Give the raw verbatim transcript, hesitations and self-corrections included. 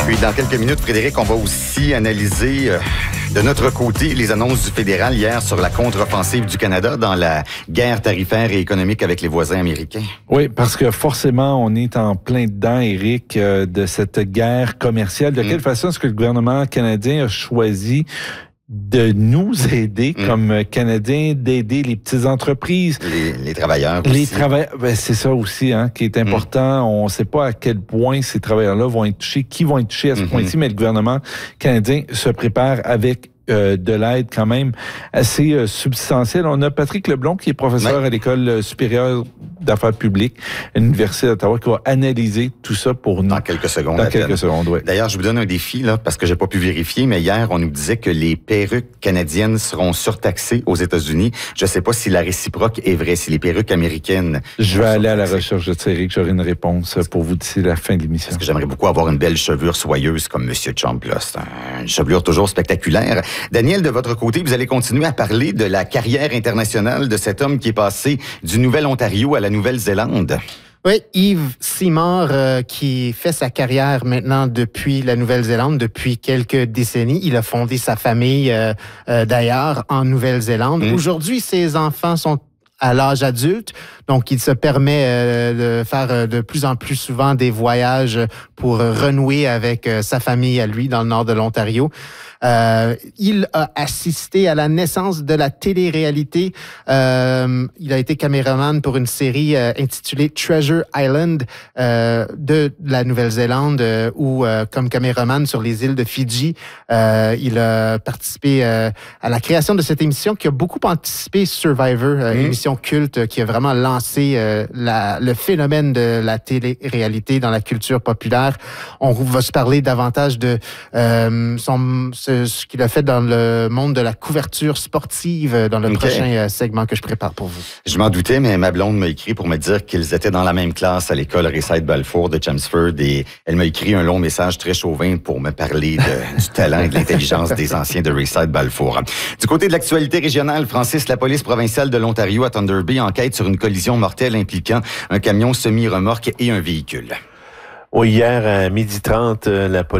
Puis dans quelques minutes, Frédéric, on va aussi analyser euh, de notre côté les annonces du fédéral hier sur la contre-offensive du Canada dans la guerre tarifaire et économique avec les voisins américains. Oui, parce que forcément, on est en plein dedans, Éric, euh, de cette guerre commerciale. De quelle mmh. façon est-ce que le gouvernement canadien a choisi de nous aider mmh. comme Canadiens, d'aider les petites entreprises. Les, les travailleurs Les aussi. travailleurs, ben c'est ça aussi hein, qui est important. Mmh. On ne sait pas à quel point ces travailleurs-là vont être touchés, qui vont être touchés à ce mmh. point-ci, mais le gouvernement canadien se prépare avec Euh, de l'aide quand même assez euh, substantielle. On a Patrick Leblond qui est professeur oui. à l'École supérieure d'affaires publiques à l'Université d'Ottawa qui va analyser tout ça pour nous. Dans quelques secondes. Dans quelques secondes, oui. D'ailleurs, je vous donne un défi là parce que j'ai pas pu vérifier, mais hier, on nous disait que les perruques canadiennes seront surtaxées aux États-Unis. Je sais pas si la réciproque est vraie, si les perruques américaines... Je vais aller à la recherche de ça, Éric. J'aurai une réponse pour vous d'ici la fin de l'émission. Parce que j'aimerais beaucoup avoir une belle chevelure soyeuse comme M. Trump. Là. C'est un, une chevelure toujours spectaculaire. Daniel, de votre côté, vous allez continuer à parler de la carrière internationale de cet homme qui est passé du Nouvel-Ontario à la Nouvelle-Zélande. Oui, Yves Simard, euh, qui fait sa carrière maintenant depuis la Nouvelle-Zélande, depuis quelques décennies. Il a fondé sa famille, euh, euh, d'ailleurs, en Nouvelle-Zélande. Mmh. Aujourd'hui, ses enfants sont à l'âge adulte, donc il se permet euh, de faire de plus en plus souvent des voyages pour renouer avec euh, sa famille à lui dans le nord de l'Ontario. Euh, il a assisté à la naissance de la télé-réalité. Euh, il a été caméraman pour une série euh, intitulée Treasure Island euh, de la Nouvelle-Zélande, euh, où euh, comme caméraman sur les îles de Fidji, euh, il a participé euh, à la création de cette émission qui a beaucoup anticipé Survivor, euh, mmh. émission culte qui a vraiment lancé euh, la, le phénomène de la télé-réalité dans la culture populaire. On va se parler davantage de euh, son ce, ce qu'il a fait dans le monde de la couverture sportive dans le okay. prochain segment que je prépare pour vous. Je m'en doutais, mais ma blonde m'a écrit pour me dire qu'ils étaient dans la même classe à l'école Rayside Balfour de Chelmsford et elle m'a écrit un long message très chauvin pour me parler de, du talent et de l'intelligence des anciens de Rayside Balfour. Du côté de l'actualité régionale, Francis, la police provinciale de l'Ontario à Thunder Bay enquête sur une collision mortelle impliquant un camion semi-remorque et un véhicule. Oui, hier à midi trente, la police